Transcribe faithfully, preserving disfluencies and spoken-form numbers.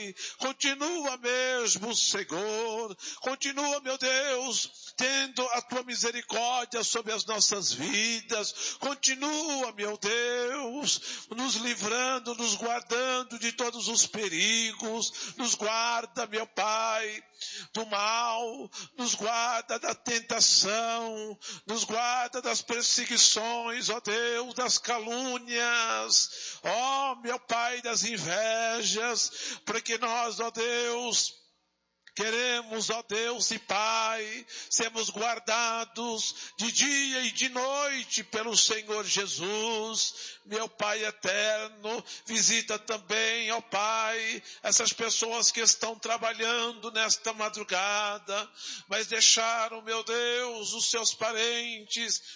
Pai. Continua mesmo, Senhor. Continua, meu Deus, tendo a tua misericórdia sobre as nossas vidas. Continua, meu Deus, nos livrando, nos guardando de todos os perigos. Nos guarda, meu Pai, do mal. Nos guarda da tentação. Nos guarda das perseguições, ó Deus, das calúnias. Ó, meu Pai, das invejas. Porque nós, ó Deus, queremos, ó Deus e Pai, sermos guardados de dia e de noite pelo Senhor Jesus. Meu Pai eterno, visita também, ó Pai, essas pessoas que estão trabalhando nesta madrugada, mas deixaram, meu Deus, os seus parentes